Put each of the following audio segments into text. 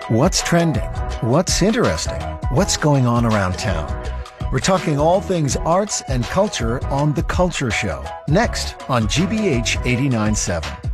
What's trending? What's interesting? What's going on around town? We're talking all things arts and culture on The Culture Show, next on GBH 89.7.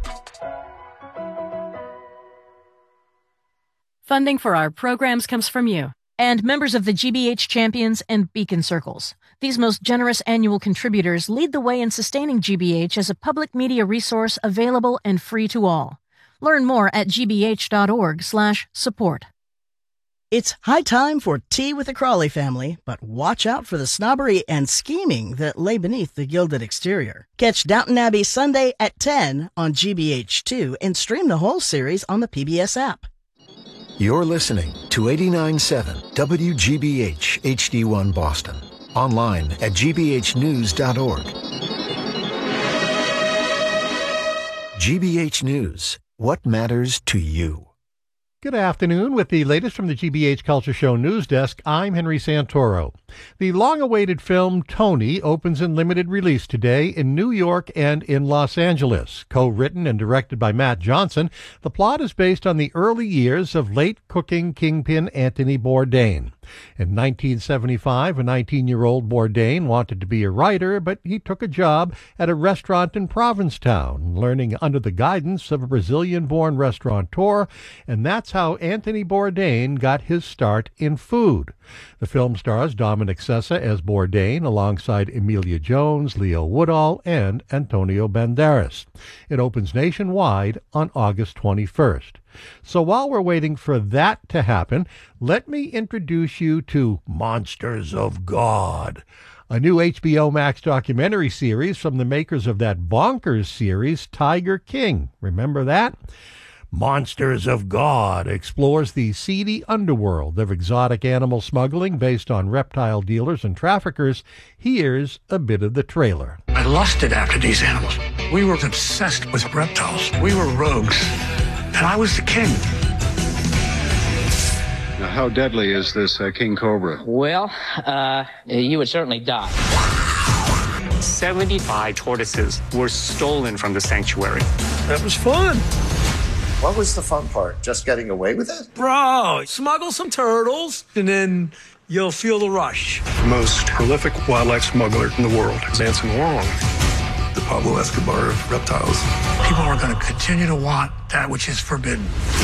Funding for our programs comes from you and members of the GBH Champions and Beacon Circles. These most generous annual contributors lead the way in sustaining GBH as a public media resource available and free to all. Learn more at gbh.org/support. It's high time for tea with the Crawley family, but watch out for the snobbery and scheming that lay beneath the gilded exterior. Catch Downton Abbey Sunday at 10 on GBH2 and stream the whole series on the PBS app. You're listening to 89.7 WGBH HD1 Boston. Online at gbhnews.org. GBH News. What matters to you? Good afternoon. With the latest from the GBH Culture Show News Desk, I'm Henry Santoro. The long-awaited film Tony opens in limited release today in New York and in Los Angeles. Co-written and directed by Matt Johnson, the plot is based on the early years of late cooking kingpin Anthony Bourdain. In 1975, a 19-year-old Bourdain wanted to be a writer, but he took a job at a restaurant in Provincetown, learning under the guidance of a Brazilian-born restaurateur, and that's how Anthony Bourdain got his start in food. The film stars Dominic Sessa as Bourdain alongside Emilia Jones, Leo Woodall, and Antonio Banderas. It opens nationwide on August 21st. So while we're waiting for that to happen, let me introduce you to Monsters of God, a new HBO Max documentary series from the makers of that bonkers series, Tiger King. Remember that? Monsters of God explores the seedy underworld of exotic animal smuggling based on reptile dealers and traffickers. Here's a bit of the trailer. I lusted after these animals. We were obsessed with reptiles. We were rogues. And I was the king. Now, how deadly is this king cobra? Well, you would certainly die. 75 tortoises were stolen from the sanctuary. That was fun. What was the fun part? Just getting away with it? Bro, smuggle some turtles, and then you'll feel the rush. The most prolific wildlife smuggler in the world is Anson Wong, the Pablo Escobar of reptiles. People are going to continue to want that which is forbidden.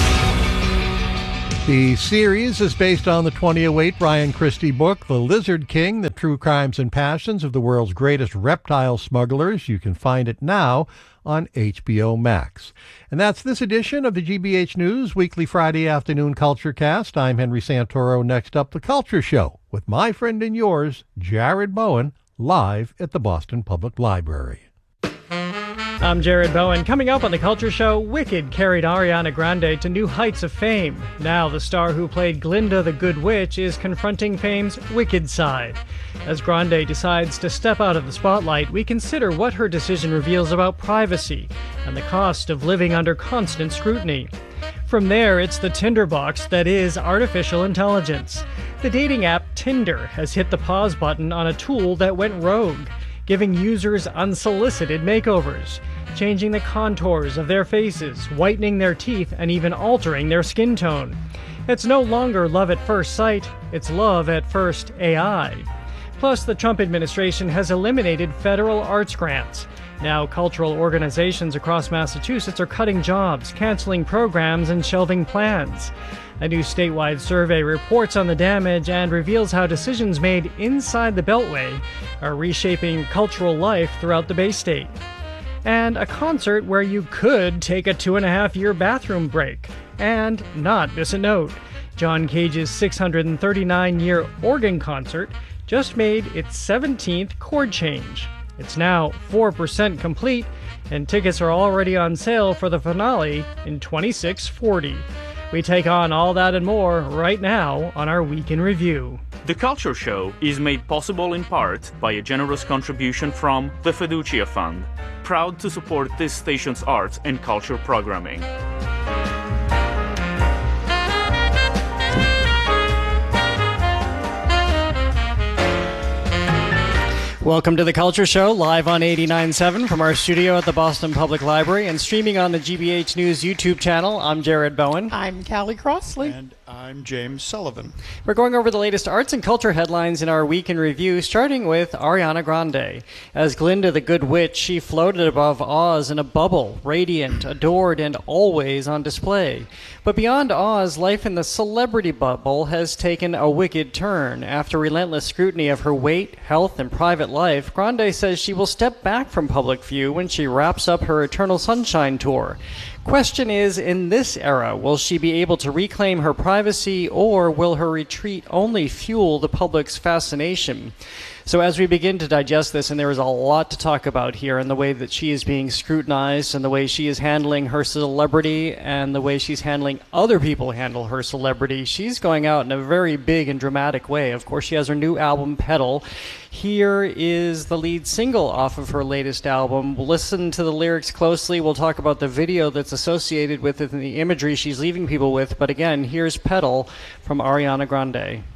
The series is based on the 2008 Brian Christie book, The Lizard King, The True Crimes and Passions of the World's Greatest Reptile Smugglers. You can find it now on HBO Max. And that's this edition of the GBH News Weekly Friday Afternoon Culture Cast. I'm Henry Santoro. Next up, The Culture Show with my friend and yours, Jared Bowen, live at the Boston Public Library. I'm Jared Bowen. Coming up on The Culture Show, Wicked carried Ariana Grande to new heights of fame. Now the star who played Glinda the Good Witch is confronting fame's wicked side. As Grande decides to step out of the spotlight, we consider what her decision reveals about privacy and the cost of living under constant scrutiny. From there, it's the tinderbox that is artificial intelligence. The dating app Tinder has hit the pause button on a tool that went rogue, giving users unsolicited makeovers, changing the contours of their faces, whitening their teeth, and even altering their skin tone. It's no longer love at first sight, it's love at first AI. Plus, the Trump administration has eliminated federal arts grants. Now, cultural organizations across Massachusetts are cutting jobs, canceling programs, and shelving plans. A new statewide survey reports on the damage and reveals how decisions made inside the Beltway are reshaping cultural life throughout the Bay State. And a concert where you could take a 2.5-year bathroom break and not miss a note. John Cage's 639-year organ concert just made its 17th chord change. It's now 4% complete, and tickets are already on sale for the finale in 2640. We take on all that and more right now on our Week in Review. The Culture Show is made possible in part by a generous contribution from the Fiducia Fund, proud to support this station's arts and culture programming. Welcome to The Culture Show, live on 89.7 from our studio at the Boston Public Library and streaming on the GBH News YouTube channel. I'm Jared Bowen. I'm Callie Crossley. And I'm James Sullivan. We're going over the latest arts and culture headlines in our week in review, starting with Ariana Grande. As Glinda the Good Witch, she floated above Oz in a bubble, radiant, adored, and always on display. But beyond Oz, life in the celebrity bubble has taken a wicked turn. After relentless scrutiny of her weight, health, and private life, Grande says she will step back from public view when she wraps up her Eternal Sunshine tour. Question is, in this era, will she be able to reclaim her privacy, or will her retreat only fuel the public's fascination? So as we begin to digest this, and there is a lot to talk about here, and the way that she is being scrutinized, and the way she is handling her celebrity, and the way she's handling other people handle her celebrity, she's going out in a very big and dramatic way. Of course, she has her new album, Petal. Here is the lead single off of her latest album. We'll listen to the lyrics closely. We'll talk about the video that's associated with it and the imagery she's leaving people with. But again, here's Petal from Ariana Grande.